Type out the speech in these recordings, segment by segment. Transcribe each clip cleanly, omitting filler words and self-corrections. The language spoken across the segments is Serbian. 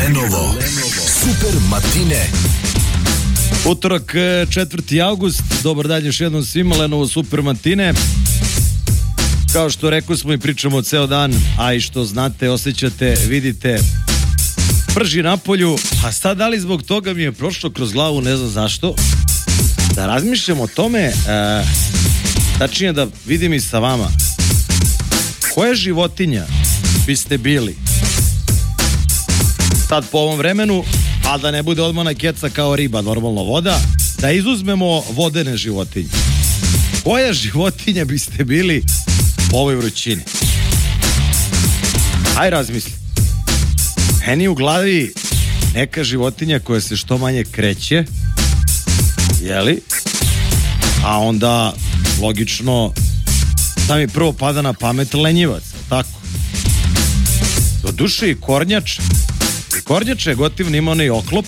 Lenovo Super Matine. Utorak 4. august, dobar dan još jednom svima, Lenovo Super Matine. Kao što rekao smo i pričamo ceo dan, a i što znate, osjećate, vidite, prži napolju, a sad da li zbog toga mi je prošlo kroz glavu, ne znam zašto, da razmišljam o tome, tačnije da vidim i sa vama, koja životinja biste bili sad po ovom vremenu, ali da ne bude odmah na keca kao riba, normalno voda, da izuzmemo vodene životinje. Koja životinja biste bili po ovoj vrućini? Aj razmisli. Meni u glavi neka životinja koja se što manje kreće, jeli? A onda logično da mi prvo pada na pamet lenjivac, tako? Do duše i kornjač. I kornjač je gotivno ima onaj oklop.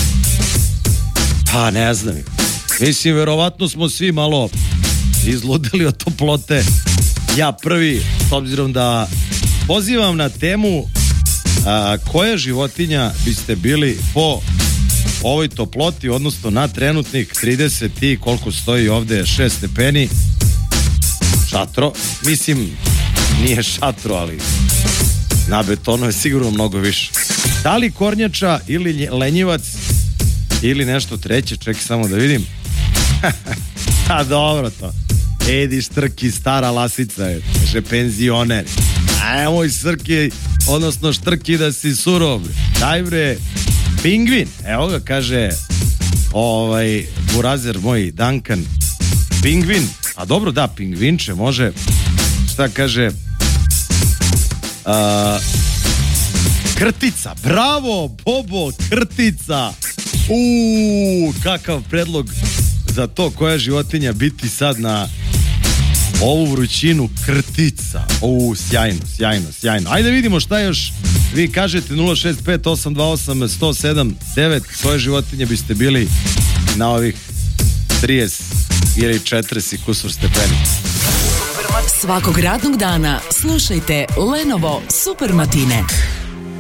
Pa ne znam. Mislim, verovatno smo svi malo izludili od toplote. Ja prvi, s obzirom da pozivam na temu koja životinja biste bili po ovoj toploti, odnosno na trenutnih 30 i koliko stoji ovde 6 stepeni. Šatro, mislim, nije šatro, ali na betonu je sigurno mnogo više. Da li kornjača ili lenjivac ili nešto treće, čekaj samo da vidim. A dobro to. Edi Štrki, stara lasica je, kaže penzioner. Ajmo i Srki, odnosno Štrki da si surov. Daj bre, pingvin. Evo ga kaže burazer moj Duncan. Pingvin, a dobro da, pingvinče može. Šta kaže? Krtica, bravo Bobo, krtica. Kakav predlog za to koja životinja biti sad na ovu vrućinu, krtica. Sjajno. Ajde vidimo šta još vi kažete. 065-828-1079. Koje životinje biste bili na ovih 30 ili 40 i kusur stepeni? Svakog radnog dana slušajte Lenovo Super Matine.